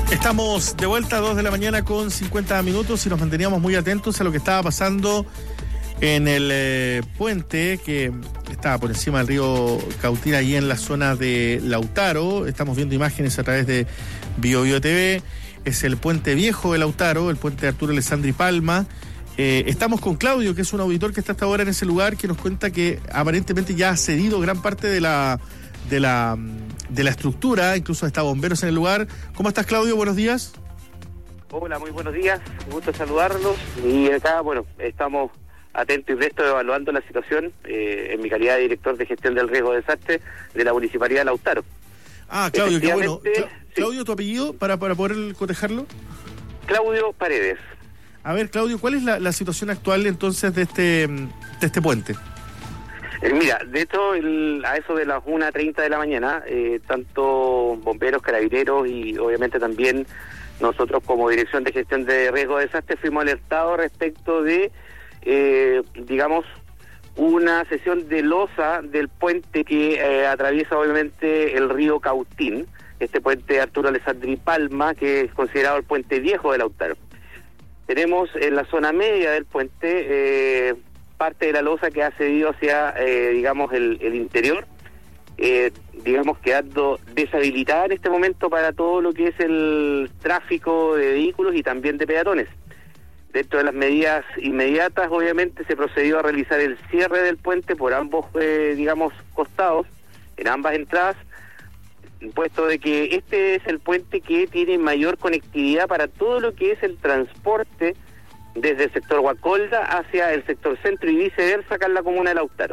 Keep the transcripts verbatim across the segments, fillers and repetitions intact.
Estamos de vuelta a dos de la mañana con cincuenta minutos y nos manteníamos muy atentos a lo que estaba pasando en el eh, puente que estaba por encima del río Cautín, allí en la zona de Lautaro. Estamos viendo imágenes a través de Bio Bio T V. Es el puente viejo de Lautaro, el puente de Arturo Alessandri Palma. Eh, estamos con Claudio, que es un auditor que está hasta ahora en ese lugar, que nos cuenta que aparentemente ya ha cedido gran parte de la de la de la estructura, incluso está bomberos en el lugar. ¿Cómo estás, Claudio? Buenos días. Hola, muy buenos días, un gusto saludarlos. Y acá, bueno, estamos atentos y restos evaluando la situación eh, en mi calidad de director de gestión del riesgo de desastre de la Municipalidad de Lautaro. Ah, Claudio, qué bueno. Cla- Claudio, ¿tu apellido para, para poder cotejarlo? Claudio Paredes. A ver, Claudio, ¿cuál es la, la situación actual entonces de este de este puente? Eh, mira, de hecho, el, a eso de las una treinta de la mañana, eh, tanto bomberos, carabineros y obviamente también nosotros como Dirección de Gestión de Riesgo de Desastre fuimos alertados respecto de, eh, digamos, una sesión de losa del puente que eh, atraviesa obviamente el río Cautín, este puente Arturo Alessandri Palma, que es considerado el puente viejo de Lautaro. Tenemos en la zona media del puente eh, parte de la losa que ha cedido hacia, eh, digamos, el, el interior, eh, digamos, quedando deshabilitada en este momento para todo lo que es el tráfico de vehículos y también de peatones. Dentro de las medidas inmediatas, obviamente, se procedió a realizar el cierre del puente por ambos, eh, digamos, costados, en ambas entradas, puesto de que este es el puente que tiene mayor conectividad para todo lo que es el transporte desde el sector Guacolda hacia el sector centro y viceversa acá en la comuna de Lautaro.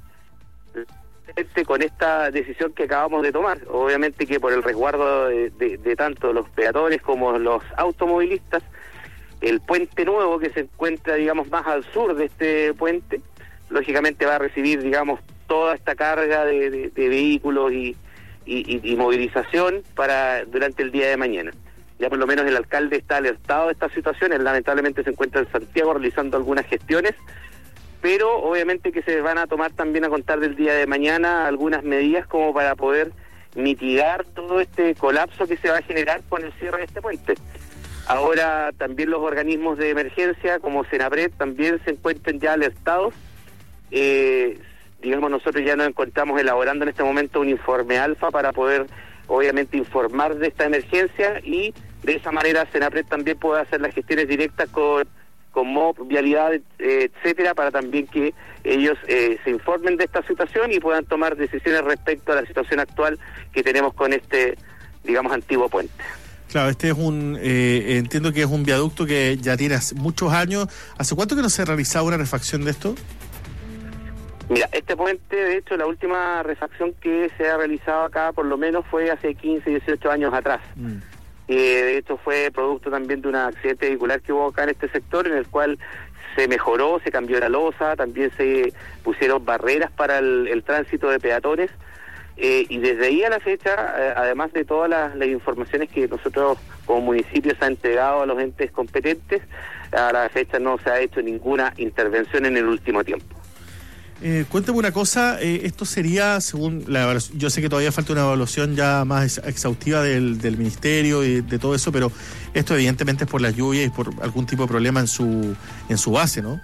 Este, con esta decisión que acabamos de tomar, obviamente que por el resguardo de, de, de tanto los peatones como los automovilistas, el puente nuevo que se encuentra, digamos, más al sur de este puente, lógicamente va a recibir, digamos, toda esta carga de, de, de vehículos y, y, y, y movilización para durante el día de mañana. Ya por lo menos el alcalde está alertado de esta situación, él lamentablemente se encuentra en Santiago realizando algunas gestiones, pero obviamente que se van a tomar también a contar del día de mañana algunas medidas como para poder mitigar todo este colapso que se va a generar con el cierre de este puente. Ahora también los organismos de emergencia como Senapred también se encuentran ya alertados. Eh, digamos, nosotros ya nos encontramos elaborando en este momento un informe alfa para poder obviamente informar de esta emergencia y de esa manera Senapred también puede hacer las gestiones directas con, con M O P, Vialidad, eh, etcétera, para también que ellos eh, se informen de esta situación y puedan tomar decisiones respecto a la situación actual que tenemos con este, digamos, antiguo puente. Claro, este es un, eh, entiendo que es un viaducto que ya tiene muchos años. ¿Hace cuánto que no se realizaba una refacción de esto? Mira, este puente, de hecho, la última refacción que se ha realizado acá, por lo menos, fue hace quince, dieciocho años atrás. Mm. Eh, de hecho, fue producto también de un accidente vehicular que hubo acá en este sector, en el cual se mejoró, se cambió la losa, también se pusieron barreras para el, el tránsito de peatones. Eh, y desde ahí a la fecha, eh, además de todas las, las informaciones que nosotros como municipios ha entregado a los entes competentes, a la fecha no se ha hecho ninguna intervención en el último tiempo. Eh, cuéntame una cosa, eh, esto sería, según la evaluación, yo sé que todavía falta una evaluación ya más exhaustiva del, del ministerio y de todo eso, pero esto evidentemente es por las lluvias y por algún tipo de problema en su en su base, ¿no?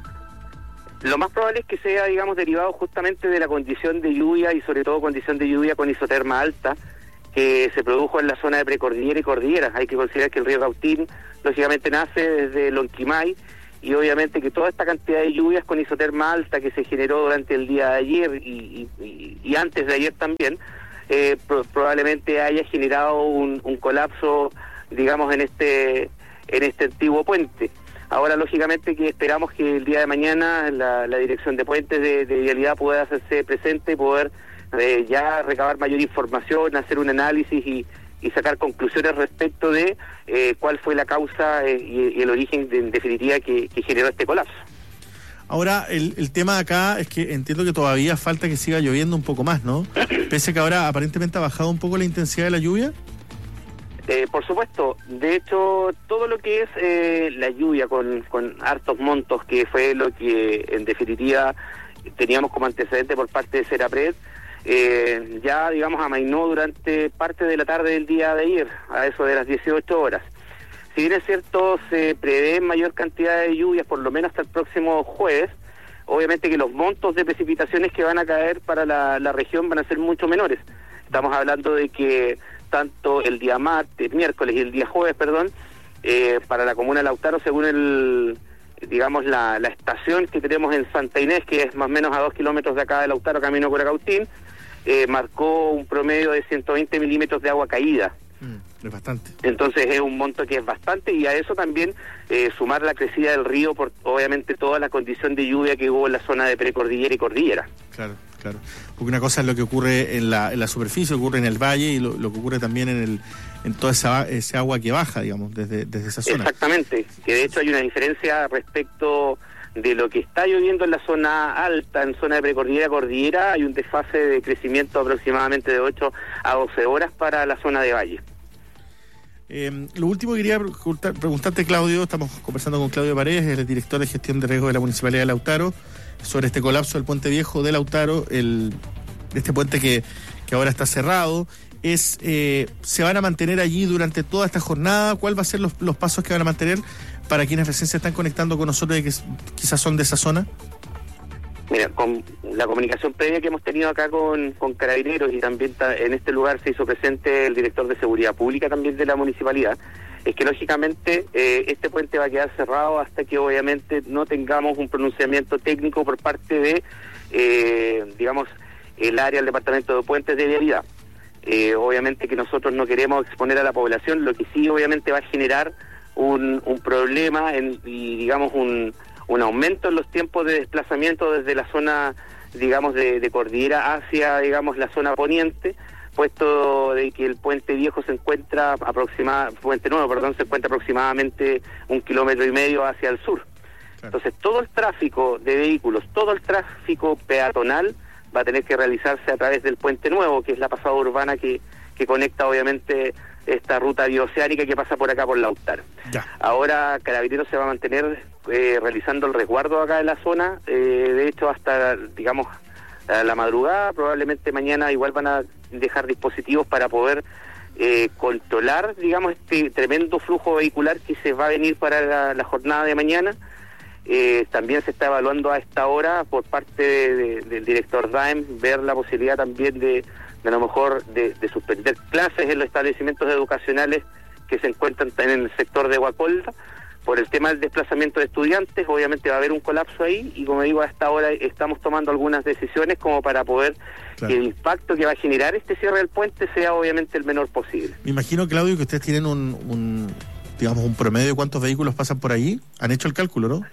Lo más probable es que sea, digamos, derivado justamente de la condición de lluvia y sobre todo condición de lluvia con isoterma alta que se produjo en la zona de precordillera y cordillera. Hay que considerar que el río Cautín lógicamente nace desde Lonquimay y obviamente que toda esta cantidad de lluvias con isoterma alta que se generó durante el día de ayer y, y, y antes de ayer también, eh, pro, probablemente haya generado un, un colapso, digamos, en este en este antiguo puente. Ahora, lógicamente, que esperamos que el día de mañana la, la Dirección de Puentes de, de Vialidad pueda hacerse presente y poder eh, ya recabar mayor información, hacer un análisis y, y sacar conclusiones respecto de eh, cuál fue la causa eh, y, y el origen, de, en definitiva, que, que generó este colapso. Ahora, el, el tema acá es que entiendo que todavía falta que siga lloviendo un poco más, ¿no? Pese a que ahora aparentemente ha bajado un poco la intensidad de la lluvia. Eh, por supuesto, de hecho, todo lo que es eh, la lluvia con, con hartos montos, que fue lo que en definitiva teníamos como antecedente por parte de Senapred, eh, ya, digamos, amainó durante parte de la tarde del día de ayer, a eso de las dieciocho horas. Si bien es cierto, se prevé mayor cantidad de lluvias, por lo menos hasta el próximo jueves, obviamente que los montos de precipitaciones que van a caer para la, la región van a ser mucho menores. Estamos hablando de que tanto el día martes, miércoles y el día jueves, perdón, eh, para la comuna de Lautaro, según el, digamos, la, la estación que tenemos en Santa Inés, que es más o menos a dos kilómetros de acá de Lautaro, camino a Curacautín, eh, marcó un promedio de ciento veinte milímetros de agua caída. Mm, es bastante. Entonces es un monto que es bastante, y a eso también eh, sumar la crecida del río por obviamente toda la condición de lluvia que hubo en la zona de precordillera y cordillera. Claro, claro. Porque una cosa es lo que ocurre en la, en la superficie, ocurre en el valle, y lo, lo que ocurre también en el en toda esa ese agua que baja, digamos, desde, desde esa zona. Exactamente, que de hecho hay una diferencia respecto de lo que está lloviendo en la zona alta, en zona de precordillera, cordillera, hay un desfase de crecimiento aproximadamente de ocho a doce horas para la zona de valle. Eh, lo último que quería preguntarte, Claudio, estamos conversando con Claudio Paredes, el director de gestión de riesgo de la Municipalidad de Lautaro, sobre este colapso del puente viejo de Lautaro, el, este puente que, que ahora está cerrado. Es, eh, ¿se van a mantener allí durante toda esta jornada? ¿Cuál va a ser los, los pasos que van a mantener para quienes recién se están conectando con nosotros y que quizás son de esa zona? Mira, con la comunicación previa que hemos tenido acá con, con Carabineros, y también ta, en este lugar se hizo presente el director de Seguridad Pública también de la municipalidad, es que lógicamente eh, este puente va a quedar cerrado hasta que obviamente no tengamos un pronunciamiento técnico por parte de, eh, digamos, el área del Departamento de Puentes de Vialidad. Eh, obviamente que nosotros no queremos exponer a la población, lo que sí obviamente va a generar un, un problema en, y digamos un, un aumento en los tiempos de desplazamiento desde la zona, digamos, de, de cordillera hacia, digamos, la zona poniente, puesto de que el puente viejo se encuentra aproximadamente, puente nuevo, perdón, se encuentra aproximadamente un kilómetro y medio hacia el sur. Claro. Entonces todo el tráfico de vehículos, todo el tráfico peatonal va a tener que realizarse a través del puente nuevo, que es la pasada urbana que, que conecta obviamente esta ruta bioceánica que pasa por acá por Lautaro. Ya. Ahora Carabineros se va a mantener eh, realizando el resguardo acá en la zona, eh, de hecho hasta, digamos, a la madrugada, probablemente mañana igual van a dejar dispositivos para poder eh, controlar, digamos, este tremendo flujo vehicular que se va a venir para la, la jornada de mañana. Eh, también se está evaluando a esta hora por parte de, de, del director D A E M ver la posibilidad también de, de a lo mejor de, de suspender clases en los establecimientos educacionales que se encuentran en el sector de Guacolda por el tema del desplazamiento de estudiantes. Obviamente va a haber un colapso ahí, y como digo, a esta hora estamos tomando algunas decisiones como para poder claro. que el impacto que va a generar este cierre del puente sea obviamente el menor posible. Me imagino, Claudio, que ustedes tienen un, un digamos un promedio de cuántos vehículos pasan por ahí. ¿Han hecho el cálculo, no?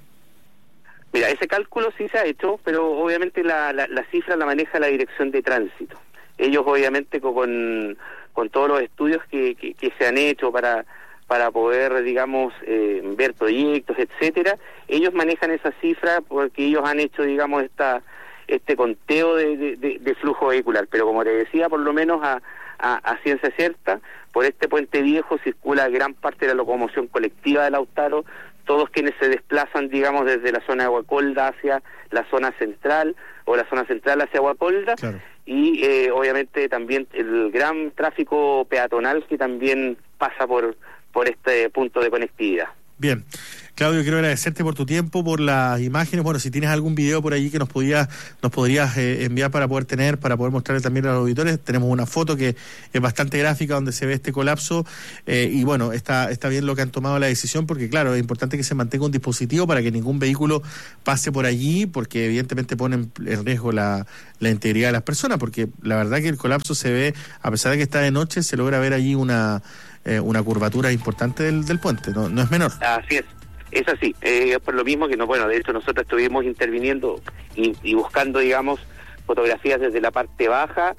Mira, ese cálculo sí se ha hecho, pero obviamente la, la, la cifra la maneja la Dirección de Tránsito. Ellos obviamente con, con todos los estudios que, que, que se han hecho para, para poder, digamos, eh, ver proyectos, etcétera, ellos manejan esa cifra porque ellos han hecho, digamos, esta este conteo de, de, de, de flujo vehicular. Pero como te decía, por lo menos a, a, a ciencia cierta, por este puente viejo circula gran parte de la locomoción colectiva de Lautaro, todos quienes se desplazan, digamos, desde la zona de Guacolda hacia la zona central, o la zona central hacia Guacolda, claro. y eh, obviamente también el gran tráfico peatonal que también pasa por, por este punto de conectividad. Bien. Claudio, quiero agradecerte por tu tiempo, por las imágenes. Bueno, si tienes algún video por allí que nos podías, nos podrías eh, enviar para poder tener, para poder mostrarle también a los auditores. Tenemos una foto que es bastante gráfica donde se ve este colapso, eh, y bueno, está, está bien lo que han tomado la decisión, porque claro, es importante que se mantenga un dispositivo para que ningún vehículo pase por allí, porque evidentemente ponen en riesgo la, la integridad de las personas, porque la verdad que el colapso se ve, a pesar de que está de noche, se logra ver allí una, eh, una curvatura importante del, del puente, no, no es menor. Así es. Es así, eh, por lo mismo que, no, bueno, de hecho nosotros estuvimos interviniendo y, y buscando, digamos, fotografías desde la parte baja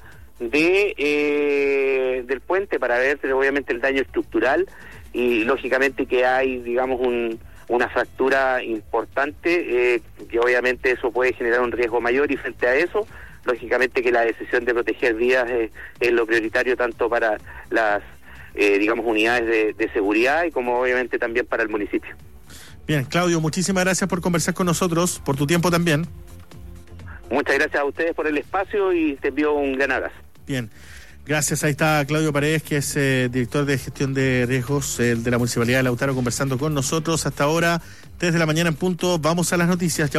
de eh, del puente para ver obviamente el daño estructural, y lógicamente que hay, digamos, un, una fractura importante, eh, que obviamente eso puede generar un riesgo mayor, y frente a eso, lógicamente que la decisión de proteger vidas es, es lo prioritario tanto para las, eh, digamos, unidades de, de seguridad y como obviamente también para el municipio. Bien, Claudio, muchísimas gracias por conversar con nosotros, por tu tiempo también. Muchas gracias a ustedes por el espacio y te envío un gran abrazo. Bien, gracias. Ahí está Claudio Paredes, que es eh, director de gestión de riesgos eh, de la Municipalidad de Lautaro, conversando con nosotros hasta ahora, desde la mañana en punto. Vamos a las noticias. Ya